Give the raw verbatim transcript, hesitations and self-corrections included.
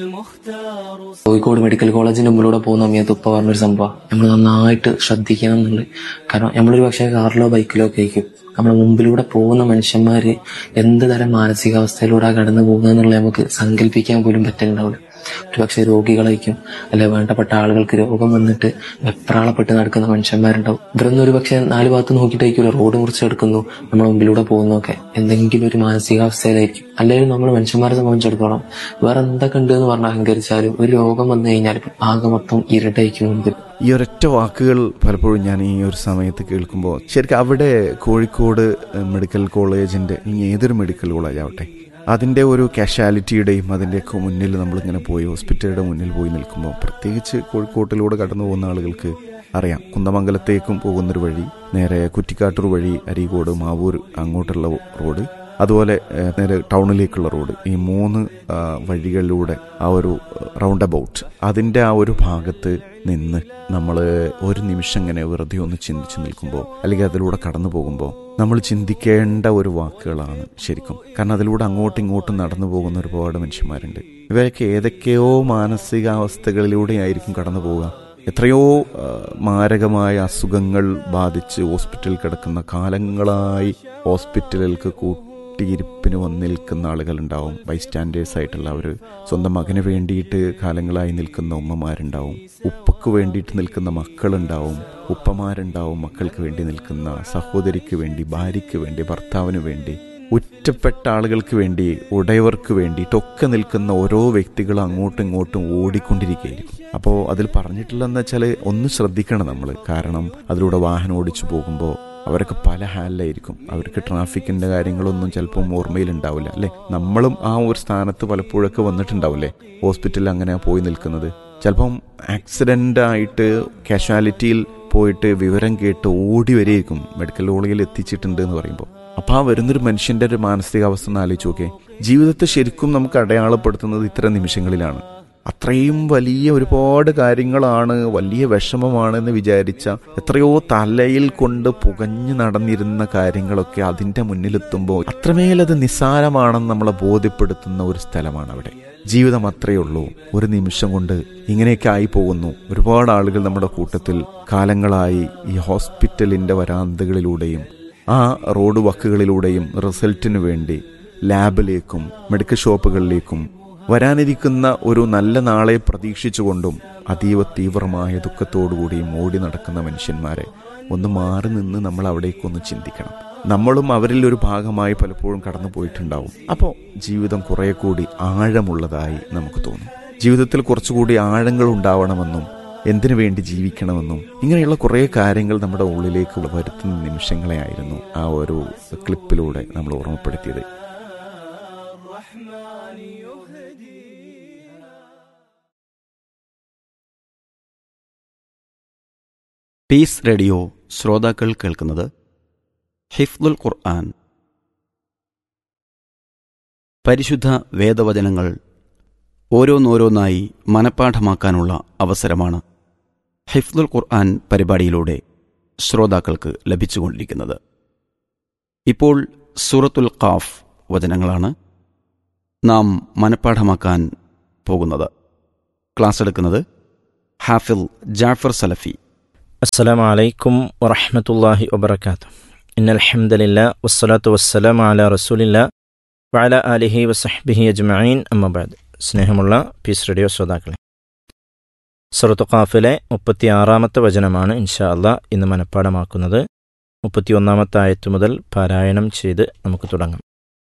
Kozhikode medical കോളേജിന്റെ മുമ്പിലൂടെ പോകുന്ന സമയത്ത് ഉപ്പ പറഞ്ഞൊരു സംഭവം നമ്മൾ നന്നായിട്ട് ശ്രദ്ധിക്കണം എന്നുള്ളത്. കാരണം നമ്മളൊരു പക്ഷേ കാറിലോ ബൈക്കിലോ ഒക്കെ ആയിരിക്കും, നമ്മുടെ മുമ്പിലൂടെ പോകുന്ന മനുഷ്യന്മാര് എന്ത് തരം മാനസികാവസ്ഥയിലൂടെ കടന്നു പോകുന്നതെന്നുള്ളത് നമുക്ക് സങ്കല്പിക്കാൻ പോലും പറ്റുന്നുണ്ടാവില്ല. ഒരു പക്ഷേ രോഗികളായിരിക്കും, അല്ലെ വേണ്ടപ്പെട്ട ആളുകൾക്ക് രോഗം വന്നിട്ട് വെപ്രാളപ്പെട്ട് നടക്കുന്ന മനുഷ്യന്മാരുണ്ടാവും. ഇവരൊന്നും ഒരു പക്ഷേ നാല് ഭാഗത്ത് നോക്കിയിട്ടായിരിക്കുമല്ലോ റോഡ് മുറിച്ചെടുക്കുന്നു, നമ്മുടെ മുമ്പിലൂടെ പോകുന്നതൊക്കെ എന്തെങ്കിലും ഒരു മാനസികാവസ്ഥയിലായിരിക്കും. അല്ലെങ്കിൽ നമ്മൾ മനുഷ്യന്മാരെ സംബന്ധിച്ചിടത്തോളം വേറെ എന്തൊക്കെ ഉണ്ട് എന്ന് പറഞ്ഞാൽ അഹങ്കരിച്ചാലും ഒരു രോഗം വന്നു കഴിഞ്ഞാൽ ആകെ മൊത്തം ഇരുട്ടായിരിക്കും മുമ്പിൽ. ഈ ഒരൊറ്റ വാക്കുകൾ പലപ്പോഴും ഞാൻ ഈ ഒരു സമയത്ത് കേൾക്കുമ്പോൾ ശരിക്കും അവിടെ കോഴിക്കോട് മെഡിക്കൽ കോളേജിന്റെ ഏതൊരു മെഡിക്കൽ കോളേജ് ആവട്ടെ അതിൻ്റെ ഒരു കാഷ്വാലിറ്റിയുടെയും അതിൻ്റെയൊക്കെ മുന്നിൽ നമ്മളിങ്ങനെ പോയി ഹോസ്പിറ്റലുടെ മുന്നിൽ പോയി നിൽക്കുമ്പോൾ, പ്രത്യേകിച്ച് കോഴിക്കോട്ടിലൂടെ കടന്നു പോകുന്ന ആളുകൾക്ക് അറിയാം, കുന്ദമംഗലത്തേക്കും പോകുന്നൊരു വഴി, നേരെ കുറ്റിക്കാട്ടൂർ വഴി അരീക്കോട് മാവൂർ അങ്ങോട്ടുള്ള റോഡ്, അതുപോലെ നേരെ ടൗണിലേക്കുള്ള റോഡ്, ഈ മൂന്ന് വഴികളിലൂടെ ആ ഒരു റൗണ്ട് അബൌട്ട് അതിൻ്റെ ആ ഒരു ഭാഗത്ത് നിന്ന് നമ്മൾ ഒരു നിമിഷം ഇങ്ങനെ വെറുതെ ഒന്ന് ചിന്തിച്ച് നിൽക്കുമ്പോൾ, അല്ലെങ്കിൽ അതിലൂടെ കടന്നു പോകുമ്പോൾ നമ്മൾ ചിന്തിക്കേണ്ട ഒരു വാക്കുകളാണ് ശരിക്കും. കാരണം അതിലൂടെ അങ്ങോട്ടും ഇങ്ങോട്ടും നടന്നു പോകുന്ന ഒരുപാട് മനുഷ്യന്മാരുണ്ട്. ഇവരൊക്കെ ഏതൊക്കെയോ മാനസികാവസ്ഥകളിലൂടെ ആയിരിക്കും കടന്നു പോവുക. എത്രയോ മാരകമായ അസുഖങ്ങൾ ബാധിച്ച് ഹോസ്പിറ്റലിൽ കിടക്കുന്ന, കാലങ്ങളായി ഹോസ്പിറ്റലുകൾക്ക് കൂട്ടിയിരിപ്പിന് വന്ന് നിൽക്കുന്ന ആളുകളുണ്ടാവും. ബൈസ്റ്റാൻഡേഴ്സ് ആയിട്ടുള്ള അവർ സ്വന്തം മകന് വേണ്ടിയിട്ട് കാലങ്ങളായി നിൽക്കുന്ന ഉമ്മമാരുണ്ടാവും, ഉപ്പക്ക് വേണ്ടിയിട്ട് നിൽക്കുന്ന മക്കളുണ്ടാവും, ഉപ്പമാരുണ്ടാവും മക്കൾക്ക് വേണ്ടി നിൽക്കുന്ന, സഹോദരിക്ക് വേണ്ടി, ഭാര്യയ്ക്ക് വേണ്ടി, ഭർത്താവിന് വേണ്ടി, ഒറ്റപ്പെട്ട ആളുകൾക്ക് വേണ്ടി, ഉടയവർക്ക് വേണ്ടിയിട്ടൊക്കെ നിൽക്കുന്ന ഓരോ വ്യക്തികളും അങ്ങോട്ടും ഇങ്ങോട്ടും ഓടിക്കൊണ്ടിരിക്കുകയായിരിക്കും. അപ്പോൾ അതിൽ പറഞ്ഞിട്ടുള്ളതെന്ന് വെച്ചാൽ ഒന്ന് ശ്രദ്ധിക്കണം നമ്മൾ. കാരണം അതിലൂടെ വാഹനം ഓടിച്ചു പോകുമ്പോൾ അവരൊക്കെ പല ഹാലിലായിരിക്കും. അവർക്ക് ട്രാഫിക്കിൻ്റെ കാര്യങ്ങളൊന്നും ചിലപ്പം ഓർമ്മയിലുണ്ടാവില്ല, അല്ലേ? നമ്മളും ആ ഒരു സ്ഥാനത്ത് പലപ്പോഴൊക്കെ വന്നിട്ടുണ്ടാവില്ലേ, ഹോസ്പിറ്റലിൽ അങ്ങനെ പോയി നിൽക്കുന്നത്. ചിലപ്പം ആക്സിഡൻ്റ് ആയിട്ട് കാഷ്വാലിറ്റിയിൽ പോയിട്ട് വിവരം കേട്ട് ഓടി വരെയായിരിക്കും മെഡിക്കൽ കോളേജിൽ എത്തിച്ചിട്ടുണ്ട് എന്ന് പറയുമ്പോൾ. അപ്പോൾ ആ വരുന്നൊരു മനുഷ്യൻ്റെ ഒരു മാനസികാവസ്ഥ ഒന്ന് ആലോചിച്ച് നോക്കേ. ജീവിതത്തെ ശരിക്കും നമുക്ക് അടയാളപ്പെടുത്തുന്നത് ഇത്തരം നിമിഷങ്ങളിലാണ്. അത്രയും വലിയ ഒരുപാട് കാര്യങ്ങളാണ്, വലിയ വിഷമമാണെന്ന് വിചാരിച്ച, എത്രയോ തലയിൽ കൊണ്ട് പുകഞ്ഞു നടന്നിരുന്ന കാര്യങ്ങളൊക്കെ അതിൻ്റെ മുന്നിലെത്തുമ്പോൾ അത്രമേലത് നിസ്സാരമാണെന്ന് നമ്മളെ ബോധ്യപ്പെടുത്തുന്ന ഒരു സ്ഥലമാണ് അവിടെ. ജീവിതം അത്രയേ ഉള്ളൂ, ഒരു നിമിഷം കൊണ്ട് ഇങ്ങനെയൊക്കെ ആയി പോകുന്നു. ഒരുപാട് ആളുകൾ നമ്മുടെ കൂട്ടത്തിൽ കാലങ്ങളായി ഈ ഹോസ്പിറ്റലിൻ്റെ വരാന്തകളിലൂടെയും ആ റോഡ് വക്കുകളിലൂടെയും റിസൾട്ടിന് വേണ്ടി ലാബിലേക്കും മെഡിക്കൽ ഷോപ്പുകളിലേക്കും വരാനിരിക്കുന്ന ഒരു നല്ല നാളെ പ്രതീക്ഷിച്ചുകൊണ്ടും അതീവ തീവ്രമായ ദുഃഖത്തോടുകൂടിയും ഓടി നടക്കുന്ന മനുഷ്യന്മാരെ ഒന്ന് മാറി നിന്ന് നമ്മൾ അവിടേക്കൊന്ന് ചിന്തിക്കണം. നമ്മളും അവരിൽ ഒരു ഭാഗമായി പലപ്പോഴും കടന്നു പോയിട്ടുണ്ടാവും. അപ്പോൾ ജീവിതം കുറെ കൂടി ആഴമുള്ളതായി നമുക്ക് തോന്നും. ജീവിതത്തിൽ കുറച്ചുകൂടി ആഴങ്ങൾ ഉണ്ടാവണമെന്നും എന്തിനു വേണ്ടി ജീവിക്കണമെന്നും ഇങ്ങനെയുള്ള കുറേ കാര്യങ്ങൾ നമ്മുടെ ഉള്ളിലേക്ക് വരുത്തുന്ന നിമിഷങ്ങളെ ആയിരുന്നു ആ ഒരു ക്ലിപ്പിലൂടെ നമ്മൾ ഓർമ്മപ്പെടുത്തിയത്. പീസ് റേഡിയോ ശ്രോതാക്കൾ കേൾക്കുന്നത് ഹിഫ്ദുൽ ഖുർആൻ, പരിശുദ്ധ വേദവചനങ്ങൾ ഓരോന്നോരോന്നായി മനഃപ്പാഠമാക്കാനുള്ള അവസരമാണ് ഹിഫ്ദുൽ ഖുർആൻ പരിപാടിയിലൂടെ ശ്രോതാക്കൾക്ക് ലഭിച്ചുകൊണ്ടിരിക്കുന്നത്. ഇപ്പോൾ സൂറത്തുൽ ഖാഫ് വചനങ്ങളാണ് നാം മനഃപ്പാഠമാക്കാൻ പോകുന്നത്. ക്ലാസ് എടുക്കുന്നത് ഹാഫിൽ ജാഫർ സലഫി. അസ്സലാമു അലൈക്കും വറഹ്മത്തുള്ളാഹി വബറകാതുഹു. ഇന്നൽ ഹംദലില്ലാഹി വസ്സലാത്തു വസ്സലാമു അലാ റസൂലില്ലാഹി വഅലാ ആലിഹി വസഹ്ബിഹി അജ്മഈൻ. അമ്മാ ബഅദ്. സ്നേഹമുള്ള പീസ് റേഡിയോ ശ്രോതാക്കളെ, സൂറത്തുൽ ഖാഫിലെ മുപ്പത്തിയാറാമത്തെ വചനമാണ് ഇൻഷാ അല്ലാഹ് ഇന്ന് മനഃപ്പാഠമാക്കുന്നത്. മുപ്പത്തിയൊന്നാമത്തെ ആയത്ത് മുതൽ പാരായണം ചെയ്ത് നമുക്ക് തുടങ്ങാം.